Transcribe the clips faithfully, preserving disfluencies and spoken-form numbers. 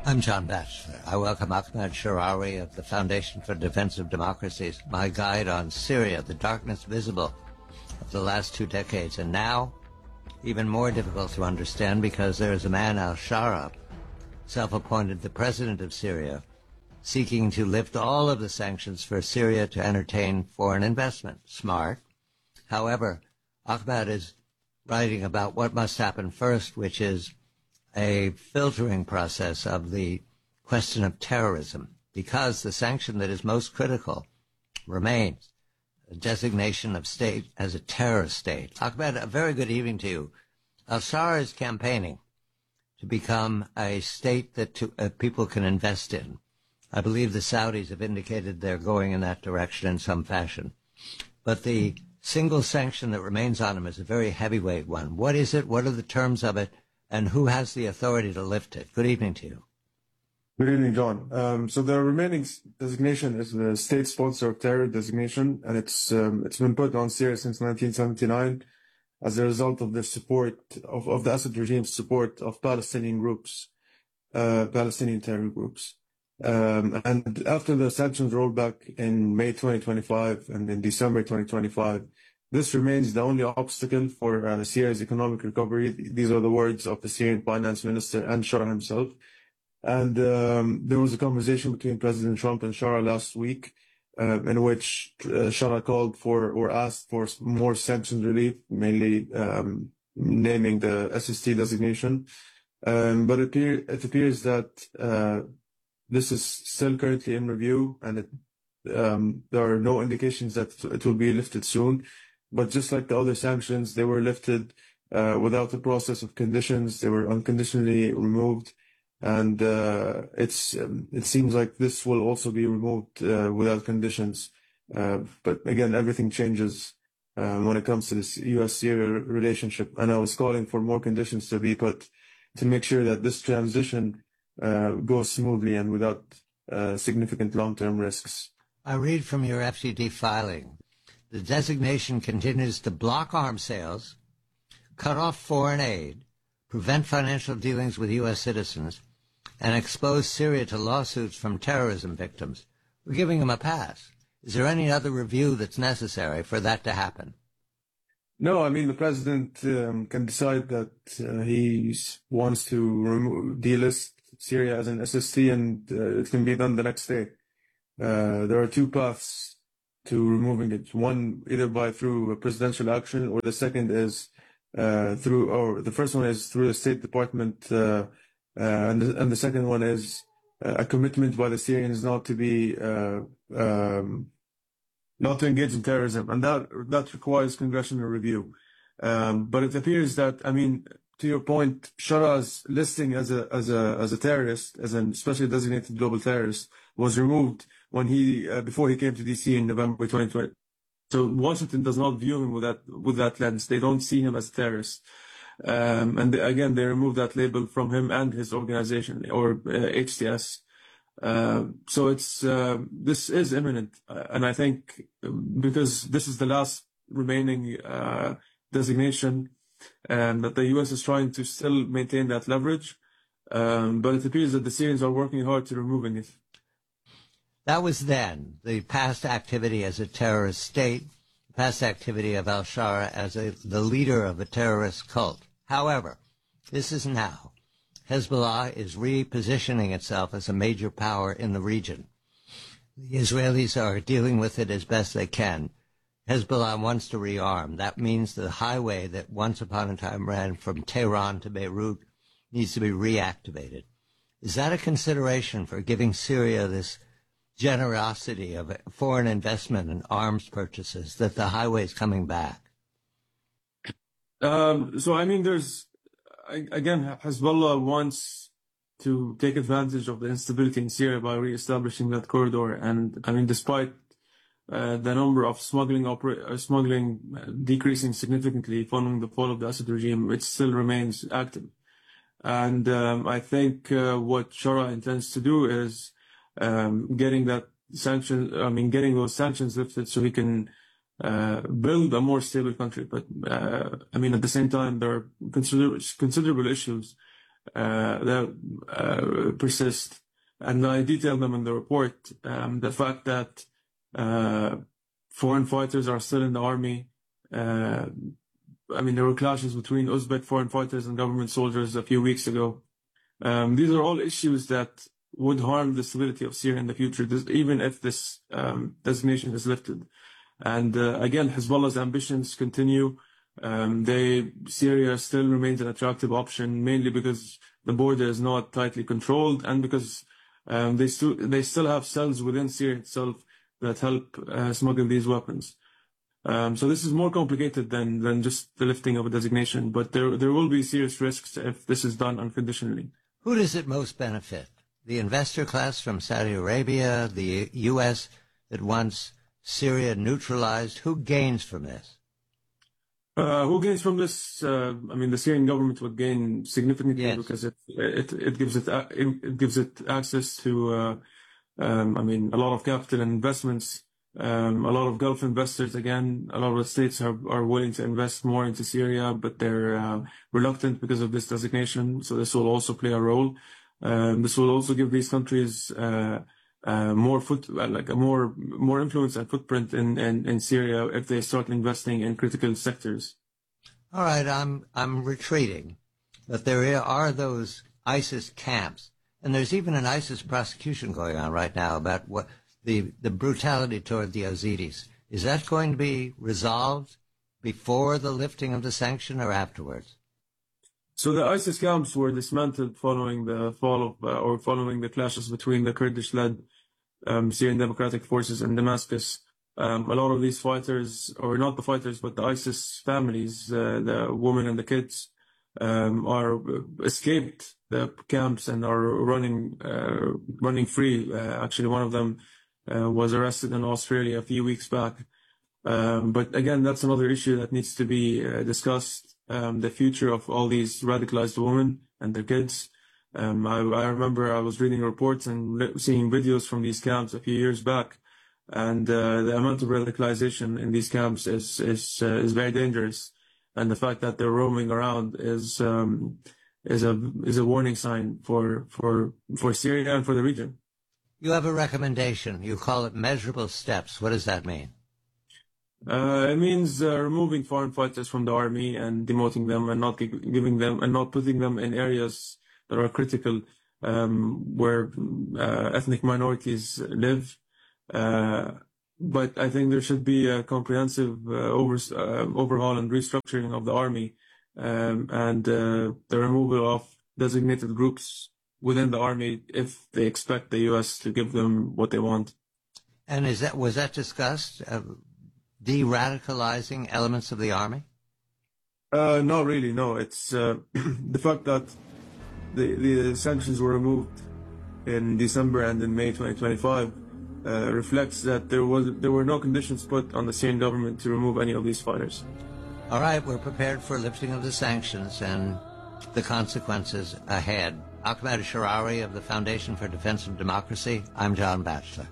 I'm John Batchelor. I welcome Ahmed Sharawi of the Foundation for Defense of Democracies, my guide on Syria, the darkness visible of the last two decades, and now even more difficult to understand because there is a man, al-Shara, self-appointed the president of Syria, seeking to lift all of the sanctions for Syria to entertain foreign investment. Smart. However, Ahmed is writing about what must happen first, which is a filtering process of the question of terrorism, because the sanction that is most critical remains a designation of state as a terrorist state. Ahmed, a very good evening to you. Al-Shara is campaigning to become a state that to, uh, people can invest in. I believe the Saudis have indicated they're going in that direction in some fashion. But the single sanction that remains on him is a very heavyweight one. What is it? What are the terms of it? And who has the authority to lift it? Good evening to you. Good evening, John. Um, so the remaining designation is the state sponsor of terror designation, and it's um, it's been put on Syria since nineteen seventy-nine as a result of the support of, of the Assad regime's support of Palestinian groups, uh, Palestinian terror groups. Um, and after the sanctions rolled back in May twenty twenty-five and in December twenty twenty-five, this remains the only obstacle for uh, Syria's economic recovery. These are the words of the Syrian finance minister and Shara himself. And um, there was a conversation between President Trump and Shara last week uh, in which uh, Shara called for or asked for more sanctions relief, mainly um, naming the S S T designation. Um, but it, appear, it appears that uh, this is still currently in review, and it, um, there are no indications that it will be lifted soon. But just like the other sanctions, they were lifted uh, without a process of conditions. They were unconditionally removed. And uh, it's um, it seems like this will also be removed uh, without conditions. Uh, but again, everything changes uh, when it comes to this U S Syria relationship. And I was calling for more conditions to be put to make sure that this transition uh, goes smoothly and without uh, significant long-term risks. I read from your F T D filing. The designation continues to block arms sales, cut off foreign aid, prevent financial dealings with U S citizens, and expose Syria to lawsuits from terrorism victims. We're giving them a pass. Is there any other review that's necessary for that to happen? No, I mean, the president um, can decide that uh, he wants to remove, delist Syria as an S S T, and uh, it can be done the next day. Uh, there are two paths to removing it. One, either by through a presidential action, or the second is uh, through, or the first one is through the State Department, uh, uh, and, the, and the second one is uh, a commitment by the Syrians not to be, uh, um, not to engage in terrorism, and that that requires congressional review. Um, but it appears that, I mean, to your point, Shara's listing as a as a as a terrorist, as an especially designated global terrorist, was removed when he uh, before he came to D C in November twenty twenty. So Washington does not view him with that with that lens. They don't see him as a terrorist, um, and they, again they removed that label from him and his organization, or uh, H T S. Uh, so it's uh, this is imminent, uh, and I think because this is the last remaining uh, designation, and that the U S is trying to still maintain that leverage, um, but it appears that the Syrians are working hard to removing it. That was then the past activity as a terrorist state, past activity of al-Shara as a, the leader of a terrorist cult. However, this is now. Hezbollah is repositioning itself as a major power in the region. The Israelis are dealing with it as best they can. Hezbollah wants to rearm. That means the highway that once upon a time ran from Tehran to Beirut needs to be reactivated. Is that a consideration for giving Syria this generosity of foreign investment and arms purchases, that the highway is coming back? Um, so, I mean, there's, again, Hezbollah wants to take advantage of the instability in Syria by reestablishing that corridor. And, I mean, despite uh, the number of smuggling opera- uh, smuggling uh, decreasing significantly following the fall of the Assad regime, it still remains active. And um, I think uh, what Shara intends to do is um, getting that sanction, I mean, getting those sanctions lifted so he can uh, build a more stable country. But, uh, I mean, at the same time, there are considerable, considerable issues uh, that uh, persist. And I detail them in the report. Um, the fact that uh, foreign fighters are still in the army. Uh, I mean, there were clashes between Uzbek foreign fighters and government soldiers a few weeks ago. Um, these are all issues that would harm the stability of Syria in the future, this, even if this um, designation is lifted. And uh, again, Hezbollah's ambitions continue. Um, they Syria still remains an attractive option, mainly because the border is not tightly controlled, and because um, they still they still have cells within Syria itself that help uh, smuggle these weapons. Um, so this is more complicated than than just the lifting of a designation, but there there will be serious risks if this is done unconditionally. Who does it most benefit? The investor class from Saudi Arabia, the U S that wants Syria neutralized? Who gains from this? Uh, who gains from this? Uh, I mean, the Syrian government would gain significantly yes. because it, it it gives it it gives it access to, uh, um, I mean, a lot of capital and investments. Um, a lot of Gulf investors, again, a lot of the states are, are willing to invest more into Syria, but they're uh, reluctant because of this designation. So this will also play a role. Um, this will also give these countries uh, uh, more foot, like a more more influence and footprint in, in, in Syria if they start investing in critical sectors. All right, I'm I'm retreating, but there are those ISIS camps, and there's even an ISIS prosecution going on right now about what. The, the brutality toward the Yazidis. Is that going to be resolved before the lifting of the sanction or afterwards? So the ISIS camps were dismantled following the fall of, uh, or following the clashes between the Kurdish-led um, Syrian Democratic Forces and Damascus. Um, a lot of these fighters, or not the fighters, but the ISIS families, uh, the women and the kids, um, are escaped the camps and are running, uh, running free. Uh, actually, one of them Uh, was arrested in Australia a few weeks back. Um, but again, that's another issue that needs to be uh, discussed, um, the future of all these radicalized women and their kids. Um, I, I remember I was reading reports and seeing videos from these camps a few years back, and uh, the amount of radicalization in these camps is is uh, is very dangerous. And the fact that they're roaming around is um, is a is a warning sign for for for Syria and for the region. You have a recommendation. You call it measurable steps. What does that mean? Uh, it means uh, removing foreign fighters from the army and demoting them and not giving them and not putting them in areas that are critical, um, where uh, ethnic minorities live. Uh, but I think there should be a comprehensive uh, over, uh, overhaul and restructuring of the army, um, and uh, the removal of designated groups within the army if they expect the U S to give them what they want. And is that was that discussed? Uh, de-radicalizing elements of the army? Uh, not really. No, it's uh, the fact that the the sanctions were removed in December and in May twenty twenty-five uh, reflects that there was there were no conditions put on the Syrian government to remove any of these fighters. All right, we're prepared for lifting of the sanctions and the consequences ahead. Ahmed Sharawi of the Foundation for Defense of Democracy. I'm John Batchelor.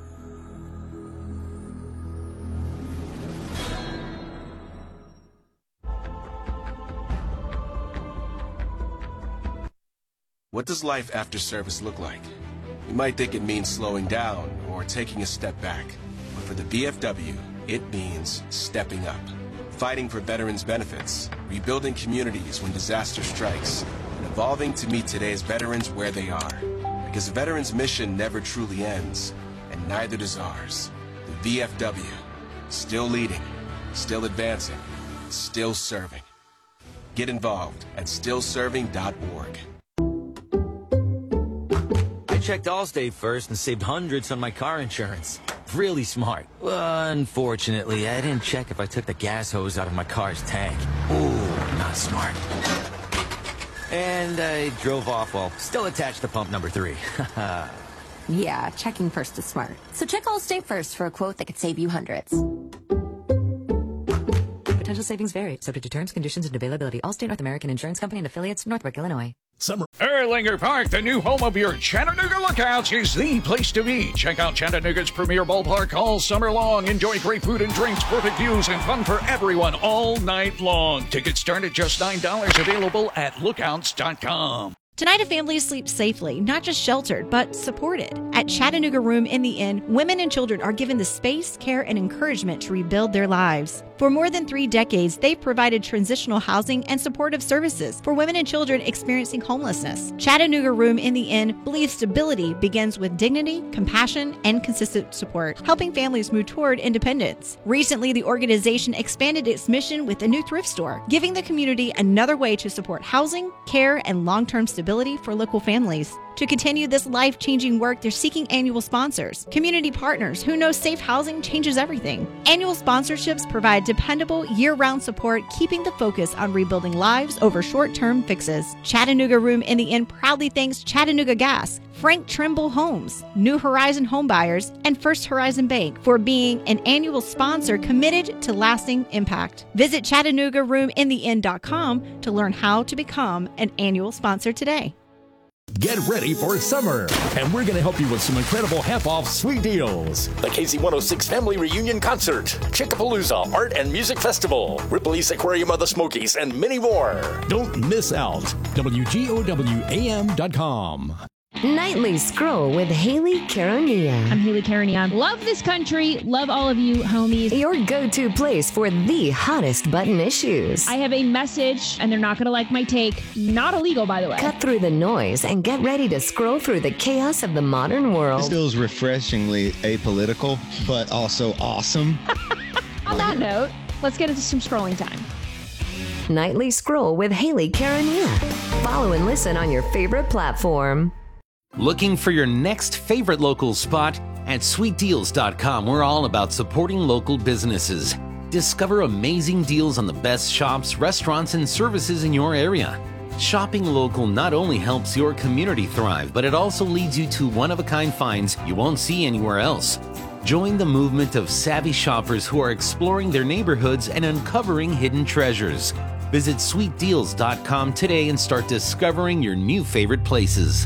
What does life after service look like? You might think it means slowing down or taking a step back. But for the V F W, it means stepping up. Fighting for veterans' benefits, rebuilding communities when disaster strikes, evolving to meet today's veterans where they are. Because the veterans' mission never truly ends, and neither does ours. The V F W, still leading, still advancing, still serving. Get involved at still serving dot org. I checked Allstate first and saved hundreds on my car insurance. Really smart. Unfortunately, I didn't check if I took the gas hose out of my car's tank. Ooh, not smart. And I drove off while still attached to pump number three. Yeah, checking first is smart. So check Allstate first for a quote that could save you hundreds. Potential savings vary, subject to terms, conditions, and availability. Allstate North American Insurance Company and affiliates, Northbrook, Illinois. Summer. Erlanger Park, the new home of your Chattanooga Lookouts, is the place to be. Check out Chattanooga's premier ballpark all summer long. Enjoy great food and drinks, perfect views, and fun for everyone all night long. Tickets start at just nine dollars, available at lookouts dot com. Tonight, a family sleeps safely, not just sheltered, but supported. At Chattanooga Room in the Inn, women and children are given the space, care, and encouragement to rebuild their lives. For more than three decades, they've provided transitional housing and supportive services for women and children experiencing homelessness. Chattanooga Room in the Inn believes stability begins with dignity, compassion, and consistent support, helping families move toward independence. Recently, the organization expanded its mission with a new thrift store, giving the community another way to support housing, care, and long-term stability for local families. To continue this life-changing work, they're seeking annual sponsors, community partners who know safe housing changes everything. Annual sponsorships provide dependable, year-round support, keeping the focus on rebuilding lives over short-term fixes. Chattanooga Room in the Inn proudly thanks Chattanooga Gas, Frank Trimble Homes, New Horizon Homebuyers, and First Horizon Bank for being an annual sponsor committed to lasting impact. Visit Chattanooga Room in the Inn dot com to learn how to become an annual sponsor today. Get ready for summer, and we're going to help you with some incredible half-off sweet deals. The K Z one oh six Family Reunion Concert, Chickapalooza Art and Music Festival, Ripley's Aquarium of the Smokies, and many more. Don't miss out. W G O W A M dot com. Nightly Scroll with Haley Caronia. I'm Haley Caronia. Love this country. Love all of you, homies. Your go-to place for the hottest button issues. I have a message, and they're not going to like my take. Not illegal, by the way. Cut through the noise and get ready to scroll through the chaos of the modern world. This feels refreshingly apolitical, but also awesome. On that note, let's get into some scrolling time. Nightly Scroll with Haley Caronia. Follow and listen on your favorite platform. Looking for your next favorite local spot? At sweet deals dot com, we're all about supporting local businesses. Discover amazing deals on the best shops, restaurants, and services in your area. Shopping local not only helps your community thrive, but it also leads you to one-of-a-kind finds you won't see anywhere else. Join the movement of savvy shoppers who are exploring their neighborhoods and uncovering hidden treasures. Visit sweet deals dot com today and start discovering your new favorite places.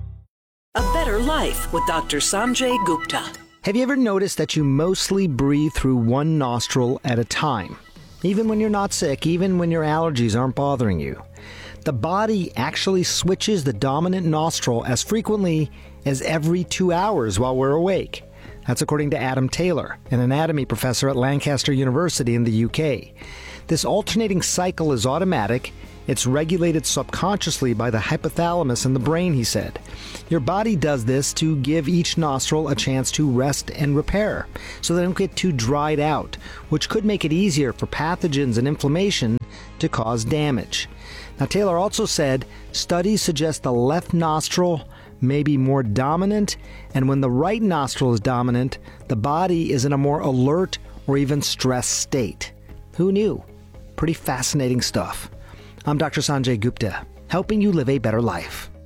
A Better Life with Doctor Sanjay Gupta. Have you ever noticed that you mostly breathe through one nostril at a time? Even when you're not sick, even when your allergies aren't bothering you. The body actually switches the dominant nostril as frequently as every two hours while we're awake. That's according to Adam Taylor, an anatomy professor at Lancaster University in the U K. This alternating cycle is automatic. It's regulated subconsciously by the hypothalamus in the brain, he said. Your body does this to give each nostril a chance to rest and repair, so they don't get too dried out, which could make it easier for pathogens and inflammation to cause damage. Now, Taylor also said studies suggest the left nostril may be more dominant, and when the right nostril is dominant, the body is in a more alert or even stressed state. Who knew? Pretty fascinating stuff. I'm Doctor Sanjay Gupta, helping you live a better life.